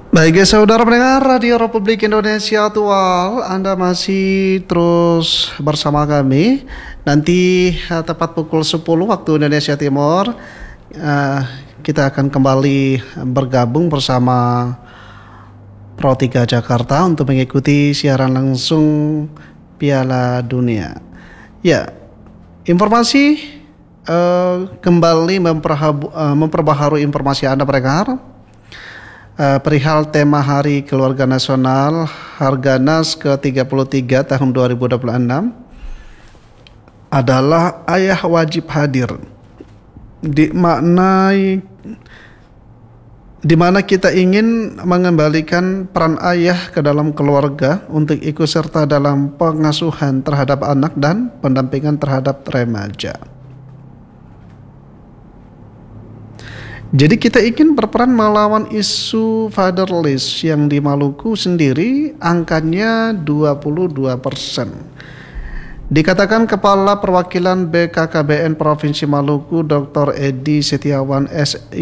Baik guys, saudara pendengar Radio Republik Indonesia Aktual, Anda masih terus bersama kami. Nanti tepat pukul 10 waktu Indonesia Timur, kita akan kembali bergabung bersama Pro 3 Jakarta untuk mengikuti siaran langsung Piala Dunia. Ya, informasi kembali memperbaharui informasi Anda pendengar. Perihal tema Hari Keluarga Nasional Harganas ke-33 tahun 2026 adalah ayah wajib hadir. Di mana kita ingin mengembalikan peran ayah ke dalam keluarga untuk ikut serta dalam pengasuhan terhadap anak dan pendampingan terhadap remaja. Jadi kita ingin berperan melawan isu fatherless yang di Maluku sendiri angkanya 22%. Dikatakan Kepala Perwakilan BKKBN Provinsi Maluku Dr. Edi Setiawan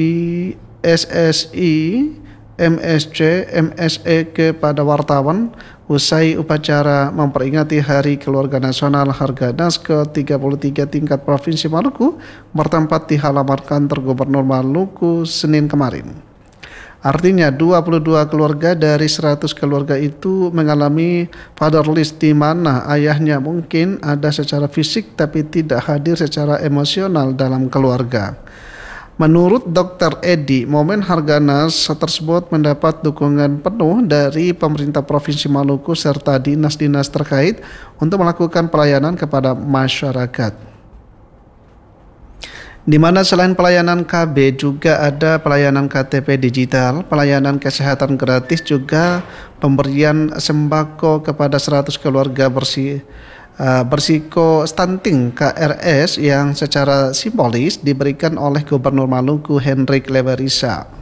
SSI MSC MSE kepada wartawan usai upacara memperingati Hari Keluarga Nasional Harganas ke-33 tingkat Provinsi Maluku bertempat di halaman kantor Gubernur Maluku Senin kemarin. Artinya 22 keluarga dari 100 keluarga itu mengalami fatherless, di mana ayahnya mungkin ada secara fisik tapi tidak hadir secara emosional dalam keluarga. Menurut Dr. Edi, momen Harganas tersebut mendapat dukungan penuh dari pemerintah Provinsi Maluku serta dinas-dinas terkait untuk melakukan pelayanan kepada masyarakat. Di mana selain pelayanan KB juga ada pelayanan KTP digital, pelayanan kesehatan gratis, juga pemberian sembako kepada 100 keluarga bersiko stunting KRS yang secara simbolis diberikan oleh Gubernur Maluku Hendrik Leverisa.